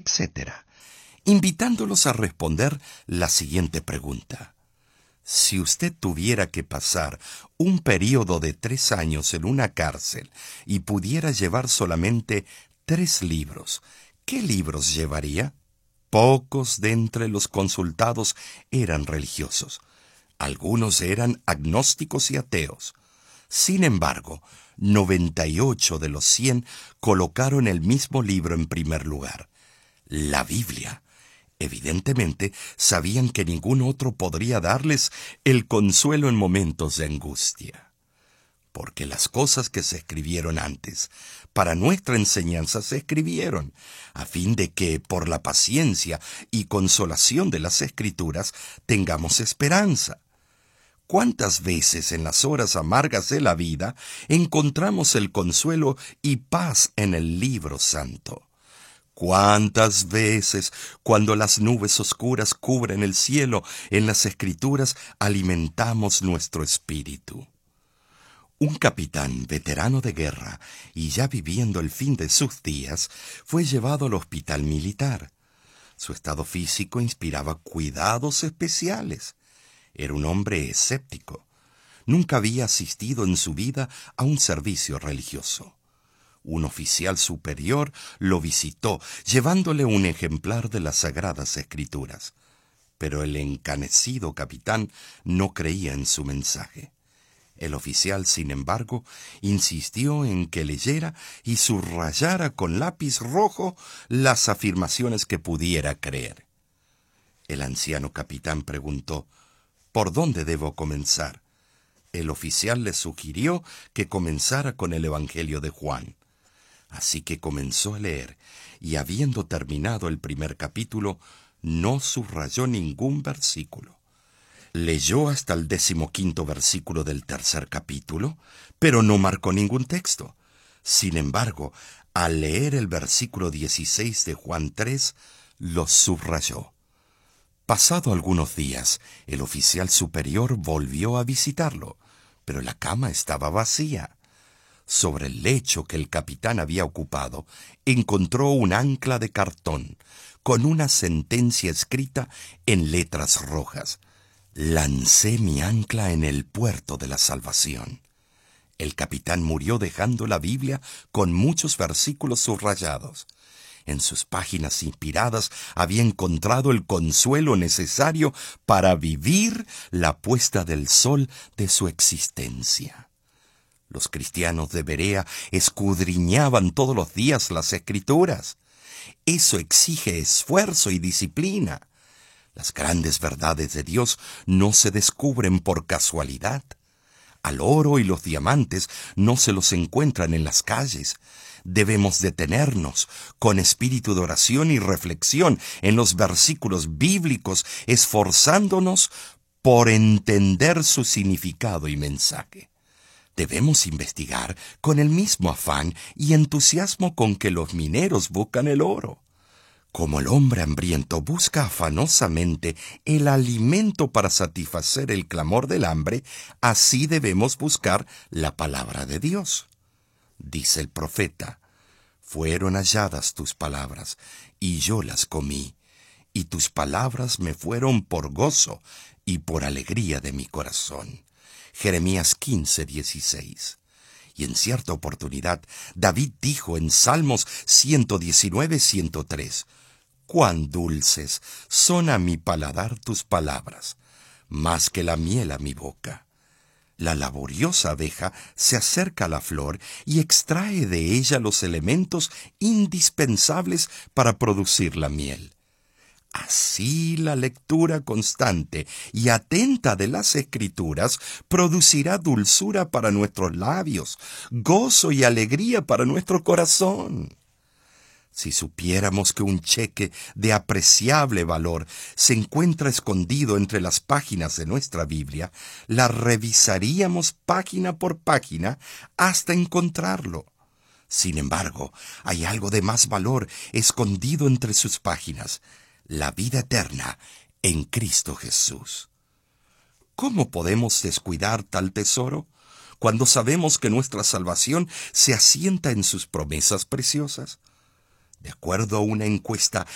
etc., invitándolos a responder la siguiente pregunta. Si usted tuviera que pasar un período de 3 años en una cárcel y pudiera llevar solamente 3 libros, ¿qué libros llevaría? Pocos de entre los consultados eran religiosos. Algunos eran agnósticos y ateos. Sin embargo, 98 de los 100 colocaron el mismo libro en primer lugar, la Biblia. Evidentemente, sabían que ningún otro podría darles el consuelo en momentos de angustia. Porque las cosas que se escribieron antes, para nuestra enseñanza se escribieron, a fin de que, por la paciencia y consolación de las Escrituras, tengamos esperanza. ¿Cuántas veces en las horas amargas de la vida encontramos el consuelo y paz en el libro santo? ¿Cuántas veces, cuando las nubes oscuras cubren el cielo, en las Escrituras alimentamos nuestro espíritu? Un capitán veterano de guerra y ya viviendo el fin de sus días, fue llevado al hospital militar. Su estado físico inspiraba cuidados especiales. Era un hombre escéptico. Nunca había asistido en su vida a un servicio religioso. Un oficial superior lo visitó, llevándole un ejemplar de las Sagradas Escrituras. Pero el encanecido capitán no creía en su mensaje. El oficial, sin embargo, insistió en que leyera y subrayara con lápiz rojo las afirmaciones que pudiera creer. El anciano capitán preguntó, ¿por dónde debo comenzar? El oficial le sugirió que comenzara con el Evangelio de Juan. Así que comenzó a leer, y habiendo terminado el primer capítulo, no subrayó ningún versículo. Leyó hasta el 15º versículo del tercer capítulo, pero no marcó ningún texto. Sin embargo, al leer el versículo 16 de Juan 3, lo subrayó. Pasado algunos días, el oficial superior volvió a visitarlo, pero la cama estaba vacía. Sobre el lecho que el capitán había ocupado, encontró un ancla de cartón, con una sentencia escrita en letras rojas. Lancé mi ancla en el puerto de la salvación. El capitán murió dejando la Biblia con muchos versículos subrayados. En sus páginas inspiradas había encontrado el consuelo necesario para vivir la puesta del sol de su existencia. Los cristianos de Berea escudriñaban todos los días las Escrituras. Eso exige esfuerzo y disciplina. Las grandes verdades de Dios no se descubren por casualidad. Al oro y los diamantes no se los encuentran en las calles. Debemos detenernos con espíritu de oración y reflexión en los versículos bíblicos, esforzándonos por entender su significado y mensaje. Debemos investigar con el mismo afán y entusiasmo con que los mineros buscan el oro. Como el hombre hambriento busca afanosamente el alimento para satisfacer el clamor del hambre, así debemos buscar la palabra de Dios. Dice el profeta, fueron halladas tus palabras, y yo las comí, y tus palabras me fueron por gozo y por alegría de mi corazón. Jeremías 15:16. Y en cierta oportunidad, David dijo en Salmos 119:103, «Cuán dulces son a mi paladar tus palabras, más que la miel a mi boca». La laboriosa abeja se acerca a la flor y extrae de ella los elementos indispensables para producir la miel. Así la lectura constante y atenta de las Escrituras producirá dulzura para nuestros labios, gozo y alegría para nuestro corazón. Si supiéramos que un cheque de apreciable valor se encuentra escondido entre las páginas de nuestra Biblia, la revisaríamos página por página hasta encontrarlo. Sin embargo, hay algo de más valor escondido entre sus páginas: la vida eterna en Cristo Jesús. ¿Cómo podemos descuidar tal tesoro cuando sabemos que nuestra salvación se asienta en sus promesas preciosas? De acuerdo a una encuesta